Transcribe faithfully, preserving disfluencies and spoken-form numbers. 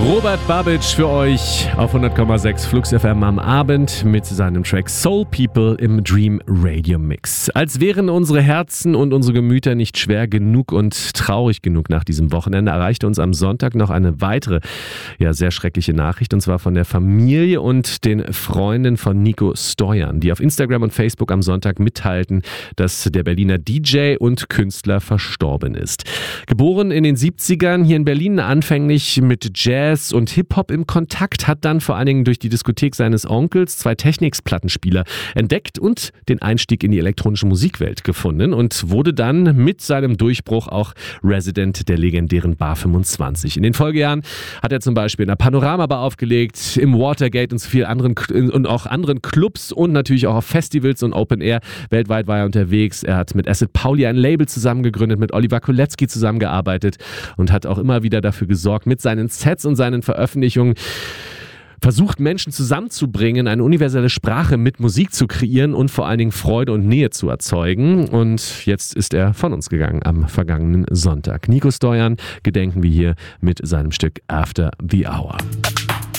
Robert Babic für euch auf hundert Komma sechs Flux F M am Abend mit seinem Track Soul People im Dream Radio Mix. Als wären unsere Herzen und unsere Gemüter nicht schwer genug und traurig genug nach diesem Wochenende, erreichte uns am Sonntag noch eine weitere, ja sehr schreckliche Nachricht, und zwar von der Familie und den Freunden von Nico Stoyan, die auf Instagram und Facebook am Sonntag mitteilten, dass der Berliner D J und Künstler verstorben ist. Geboren in den siebzigern, hier in Berlin anfänglich mit Jazz und Hip-Hop im Kontakt, hat dann vor allen Dingen durch die Diskothek seines Onkels zwei Technics-Plattenspieler entdeckt und den Einstieg in die elektronische Musikwelt gefunden und wurde dann mit seinem Durchbruch auch Resident der legendären Bar fünfundzwanzig. In den Folgejahren hat er zum Beispiel in der Panorama Bar aufgelegt, im Watergate und so vielen anderen und auch anderen Clubs und natürlich auch auf Festivals und Open Air. Weltweit war er unterwegs. Er hat mit Acid Pauli ein Label zusammengegründet, mit Oliver Kolecki zusammengearbeitet und hat auch immer wieder dafür gesorgt, mit seinen Sets und seinen Veröffentlichungen versucht, Menschen zusammenzubringen, eine universelle Sprache mit Musik zu kreieren und vor allen Dingen Freude und Nähe zu erzeugen. Und jetzt ist er von uns gegangen am vergangenen Sonntag. Nico Stoyan gedenken wir hier mit seinem Stück After the Hour.